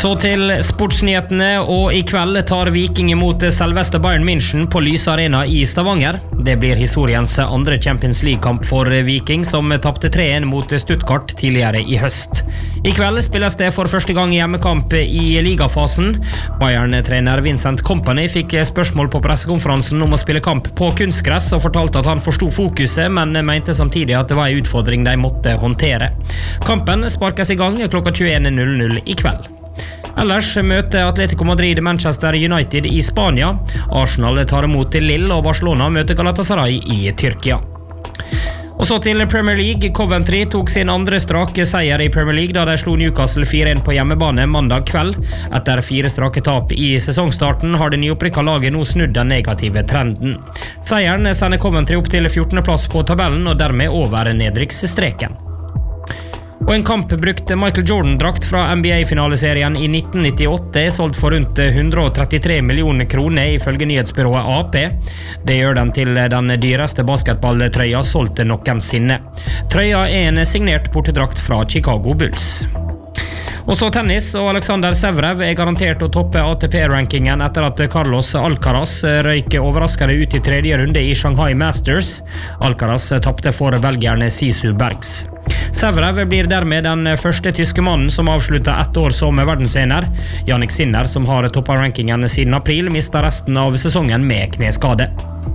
Så til sportsnyhetene, og I kveld tar Viking imot selveste Bayern München på Lyse Arena I Stavanger. Det blir historiens andre Champions League-kamp for Viking, som tappte 3-1 mot Stuttgart tidligere I høst. I kveld spilles det for første gang hjemmekamp I ligafasen. Bayern-trener Vincent Kompany fikk spørsmål på pressekonferansen om å spille kamp på kunstgress, og fortalte at han forstod fokuset, men mente samtidig at det var en utfordring de måtte håndtere. Kampen sparkes I gang klokka 21:00 I kveld. Ellers møter Atletico Madrid Manchester United I Spania. Arsenal tar imot Lille, og Barcelona møter Galatasaray I Tyrkia. Og så til Premier League. Coventry tok sin andre strake seier I Premier League da de slo Newcastle 4-1 på hjemmebane mandag kveld. Etter 4 strake tap I sesongstarten har det nyopprykka laget nå snudd den negative trenden. Seieren sender Coventry opp til 14. plass på tabellen, og dermed over nedrykksstreken. Og en kampbrukt Michael Jordan-drakt fra NBA-finaleserien I 1998 solgt for rundt 133 millioner kroner ifølge nyhetsbyrået AP. Det gjør den til den dyreste basketballtrøya solgt noensinne. Trøya en signert bortedrakt fra Chicago Bulls. Og så tennis, og Alexander Zverev garantert å toppe ATP-rankingen etter at Carlos Alcaraz røyk overraskende ut I 3. runde I Shanghai Masters. Alcaraz tappte for belgierne Sisu Bergs. Zverev blir dermed den første tyske mannen som avsluttet 1 år som verdensener. Jannik Sinner, som har toppet rankingen siden april, mistet resten av sesongen med kneskade.